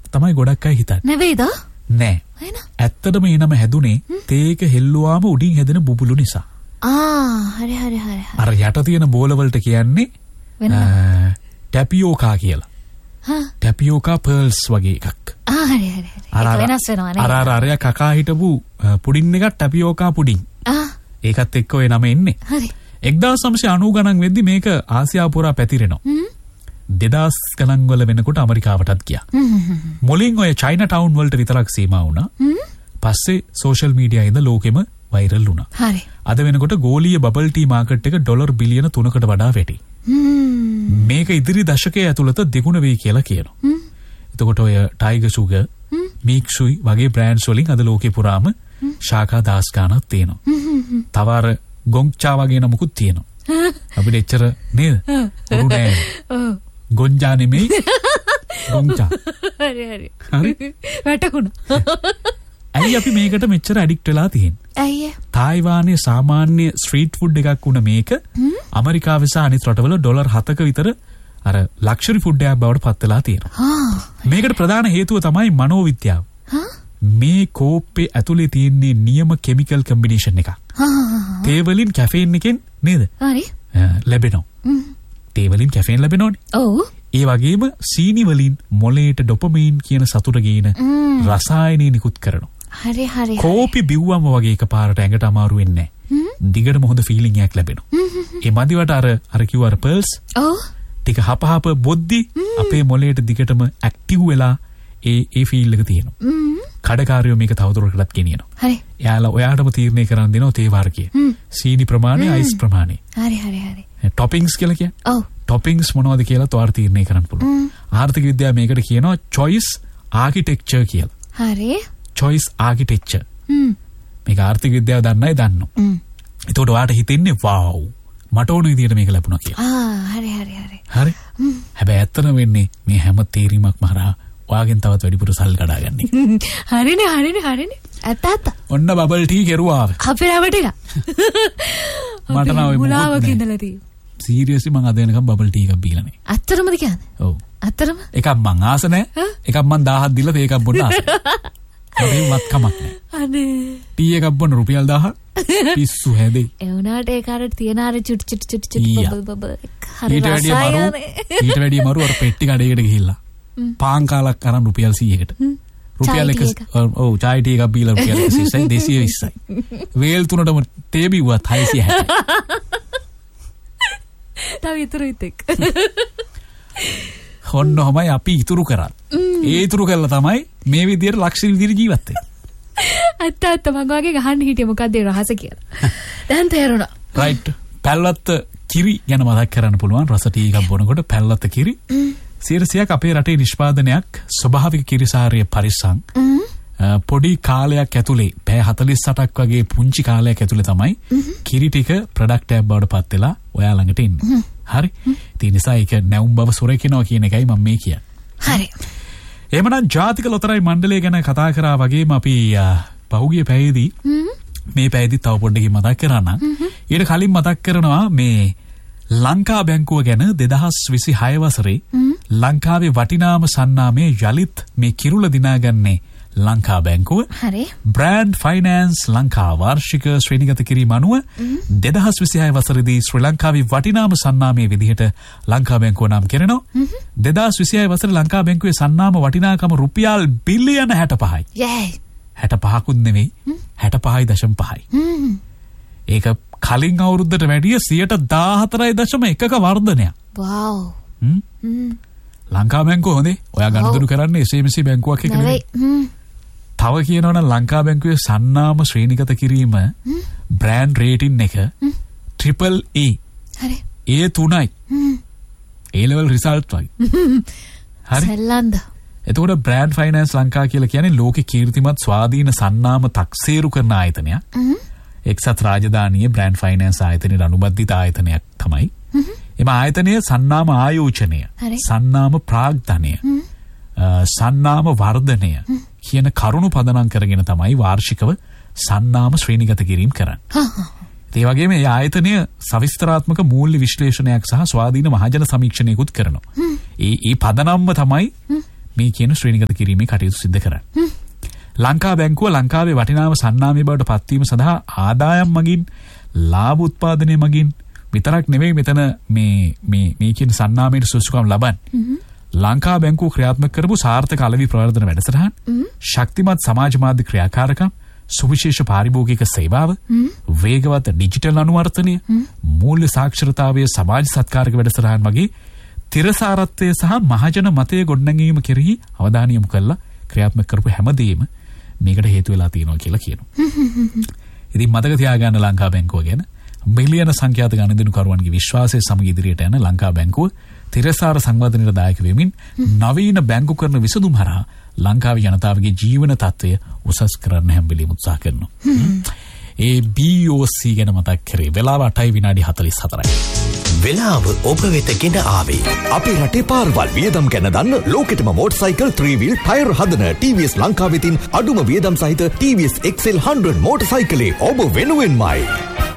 තමයි ගොඩක් අය හිතන්නේ. නෙවෙයිද? නෑ. ඇත්තටම ඒ නම හැදුනේ තේක හෙල්ලුවාම උඩින් හැදෙන බුබුලු නිසා. හරි. අර යට තියෙන බෝල වලට කියන්නේ ටැපියෝකා කියලා. ටැපියෝකා පර්ල්ස් වගේ එකක්. හරි. වෙනස් වෙනවා නේ. අර කකා හිටපු පුඩින් එකක් ටැපියෝකා පුඩින්. ඒකත් එක්ක ඔය නම එන්නේ. හරි. 1990 ගණන් වෙද්දි මේක ආසියාව පුරා පැතිරෙනවා. 2000 ගණන් වල වෙනකොට ඇමරිකාවටත් ගියා. මුලින් ඔය චයිනා ටවුන් වලට විතරක් සීමා වුණා. පස්සේ සෝෂල් මීඩියා ඉද ලෝකෙම වෛරල් වුණා. හරි. අද වෙනකොට ගෝලීය බබල් ටී මාකට් එක ඩොලර් බිලියන 3කට වඩා වැඩි. මේක ඉදිරි දශකයේ ඇතුළත දෙගුණ වෙයි කියලා කියනවා. එතකොට ඔය ටයිගර් සුගර්, මික්සුයි වගේ බ්‍රෑන්ඩ්ස් වලින් අද ලෝකේ පුරාම ශාඛා 10 ගණක් තියෙනවා. තව අර ගොන්චා වගේ නමකුත් තියෙනවා. අපිට එච්චර නේද? උරු නෑ. ගොන්ජා නෙමෙයි ගොන්චා. හරි. වැටුණා. ඇයි අපි මේකට මෙච්චර ඇඩික්ට් වෙලා තියෙන්නේ? ඇයි? තායිවානයේ සාමාන්‍ය ස්ට්‍රීට් ෆුඩ් එකක් වුණ මේක ඇමරිකාවේ සහ අනිත් රටවල ඩොලර් 7ක විතර අර ලක්ෂරි ෆුඩ් එකක් බවට පත් වෙලා තියෙනවා. මේකට ප්‍රධාන හේතුව තමයි මනෝවිද්‍යාව. මේ කෝප්පේ ඇතුලේ තියෙන්නේ නියම කෙමිකල් කම්බිනේෂන් එකක්. තේ වලින් කැෆීන් එකෙන් නේද? හරි. ලැබෙනවා. තේ වලින් කැෆීන් ලැබෙනවනේ. ඔව්. ඒ වගේම සීනි වලින් මොළයට ඩොපමයින් කියන සතුට ගේන රසායනික නිකුත් කරනවා. හරි. කෝපි බිව්වම වගේ එකපාරට ඇඟට අමාරු වෙන්නේ නැහැ. දිගටම හොඳ ෆීලිං එකක් ලැබෙනවා. ඒ මදිවට අර කිව්ව අර පර්ල්ස් ටික හපහප බොද්දි අපේ මොළයට දිගටම ඇක්ටිව් වෙලා ඒ ෆීල් එක තියෙනවා. කඩකාරයෝ මේක තවදුරටත් ගෙනියනවා. හරි. එයාලා ඔයාටම තීරණය කරන්න දෙනවා තේ වර්ගය. සීනි ප්‍රමාණය, අයිස් ප්‍රමාණය. හරි. ටොපින්ග්ස් කියලා කියන්නේ. ඔව්. ටොපින්ග්ස් මොනවද කියලා තෝරා තීරණය කරන්න පුළුවන්. ආර්ථික විද්‍යාව මේකට කියනවා choice architecture කියලා. හරි. choice architecture. මේක ආර්ථික විද්‍යාව දන්නයි දන්නවා. ඒතකොට ඔයාට හිතෙන්නේ wow මට ඕන විදියට මේක ලැබුණා කියලා. හරි. හරි. හැබැයි ඇත්තම වෙන්නේ මේ හැම තීරීමක්ම හරහා ඔයාගෙන් තවත් වැඩිපුර සල් කඩා ගන්න. හරිනේ. ඇත්ත. ඔන්න බබල් ටී කෙරුවා. අපේ රැවටිලා. මට නම් ඔය මුලාවක ඉඳලා තියෙන්නේ. සීරියස්ලි මං අද වෙනකම් බබල් ටී එකක් බීලා නැහැ. ඇත්තටමද කියන්නේ? ඔව්. ඇත්තටම? එකක් මං ආස නැහැ. එකක් මං 1000ක් දීලා තේ එකක් බොන්න ආස. මගේ වත් කමක් නැහැ. අනේ. ටී එකක් බොන්න රුපියල් 1000. පිස්සු හැදෙයි. ඒ උනාට ඒ කාරට තියන අර චුට් බබල්. ඊට වැඩිය මරු අර පෙට්ටි කඩේකට ගිහිල්ලා. පාන් කාලක් අරන් රුපියල් 100කට. රුපියල් 1 ඔව් චායි ටී එකක් බීලා රුපියල් 120යි 220යි. වේල් තුනටම තේ බිව්වත් 660. තව ඉතුරුයිත් එක්ක. හොන්නෝමයි අපි ඉතුරු කරන්නේ. ඒ ඉතුරු කළා තමයි මේ විදියට ලක්ෂණ විදියට ජීවත් වෙන්නේ. ඇත්ත මම වගේ ගහන්න හිටියේ මොකද්ද ඒ රහස කියලා. දැන් තේරුණා. රයිට්. පැල්වත්ත කිරි ගැන මතක් කරන්න පුළුවන්. රස ටී එකක් බොනකොට පැල්වත්ත කිරි 100ක් අපේ රටේ නිෂ්පාදනයක් ස්වභාවික කිරිසාරය පරිස්සම්. පොඩි කාලයක් ඇතුලේ පැය 48ක් වගේ පුංචි කාලයක් ඇතුලේ තමයි කිරි ටික ප්‍රොඩක්ට් එකක් බවට පත් වෙලා ඔයා ළඟට එන්නේ. හරි. ඒ නිසා ඒක නැවුම් බව සොරකිනවා කියන එකයි මම මේ කියන්නේ. හරි. එහෙමනම් ජාතික ලොතරැයි මණ්ඩලය ගැන කතා කරා වගේම අපි පහුගිය පැයේදී මේ පැයේදී තව පොඩ්ඩකින් මතක් කරා නම් ඊට කලින් මතක් කරනවා මේ ලංකා බැංකුව ගැන 2026 වසරේ ලංකාවේ වටිනාම සන්නාමයේ යලිත් මේ කිරුළ දිනාගන්නේ ලංකා බැංකුව. හරි. බ්‍රෑන්ඩ් ෆයිනෑන්ස් ලංකා වාර්ෂික ශ්‍රේණිගත කිරීම අනුව 2026 වසරේදී ශ්‍රී ලංකාවේ වටිනාම සන්නාමයේ විදිහට ලංකා බැංකුව නම් කරනවා. 2026 වසරේ ලංකා බැංකුවේ සන්නාම වටිනාකම රුපියල් බිලියන 65යි. යයි. 65කුත් නෙවෙයි 65.5යි. ඒක කලින් අවුරුද්දට වැඩිය 114.1ක වර්ධනයක්. වව්. ලංකා බැංකුව හොඳේ. ඔයා ගනුදෙනු කරන්නේ SMC බැංකුවක් එක නෙවෙයි. තව කියනවනම් ලංකා බැංකුවේ සන්නාම ශ්‍රේණිගත කිරීම බ්‍රෑන්ඩ් රේටින් එක AAA. හරි. A3යි. A level result වයි. හරි. සෙල්ලන්ද. එතකොට බ්‍රෑන්ඩ් ෆයිනෑන්ස් ලංකා කියලා කියන්නේ ලෝකේ කීර්තිමත් ස්වාධීන සන්නාම තක්සේරු කරන ආයතනයක්. එක්සත් රාජධානියේ බ්‍රෑන්ඩ් ෆයිනෑන්ස් ආයතනයේ අනුබද්ධිත ආයතනයක් තමයි. එම ආයතනය සන්නාම ආයෝජනය, සන්නාම ප්‍රාග්ධනය, සන්නාම වර්ධනය කියන කරුණු පදනම් කරගෙන තමයි වාර්ෂිකව සන්නාම ශ්‍රේණිගත කිරීම කරන්නේ. ඒ වගේම මේ ආයතනය සවිස්තරාත්මක මූල්‍ය විශ්ලේෂණයක් සහ ස්වාධීන මහජන සමීක්ෂණයකුත් කරනවා. ඒ පදනම්ම තමයි මේ කියන ශ්‍රේණිගත කිරීමේ කටයුතු සිදු කරන්නේ. ලංකා බැංකුව ලංකාවේ වටිනාම සන්නාමය බවට පත්වීම සඳහා ආදායම් මගින් ලාභ උත්පාදනය මගින් විතරක් නෙවෙයි මෙතන මේ කියන සන්නාමයට සුසුකම් ලබන්නේ. ලංකා බැංකුව ක්‍රියාත්මක කරපු සාර්ථක අලෙවි ප්‍රවර්ධන වැඩසටහන්, ශක්තිමත් සමාජ මාධ්‍ය ක්‍රියාකාරකම්, සුවිශේෂ පාරිභෝගික සේවාව, වේගවත් ඩිජිටල් අනුවර්තනය, මූල්‍ය සාක්ෂරතාවය, සමාජ සත්කාරක වැඩසටහන් වගේ තිරසාරත්වය සහ මහජන මතය ගොඩනැගීම කෙරෙහි අවධානය යොමු කළා ක්‍රියාත්මක කරපු හැමදේම මේකට හේතු වෙලා තියෙනවා කියලා කියනවා. ඉතින් මතක තියාගන්න ලංකා බැංකුව ගැන මිලියන සංඛ්‍යාත ගණන්දිනුකරුවන්ගේ විශ්වාසය සමග ඉදිරියට යන ලංකා බැංකුව තිරසාර සංවර්ධනයට දායක වෙමින් නවීන බැංකු කරන විසඳුම් හරහා ලංකාවේ ජනතාවගේ ජීවන තත්ත්වය උසස් කරන්න හැම වෙලෙම උත්සාහ කරනවා. ඒ BOC ගැන මතක් කරේ වෙලාව 8:44යි. වෙලාව ඔබ වෙත ගෙන ආවේ අපේ රටේ පාරවල් වියදම් ගැන දන්න ලෝකෙටම මෝටර්සයිකල් 3-wheel ටයර් හදන TVS ලංකාවෙතින් අඩුම වියදම් සහිත TVS XL 100 මෝටර්සයිකලේ ඔබ වෙනුවෙන්මයි.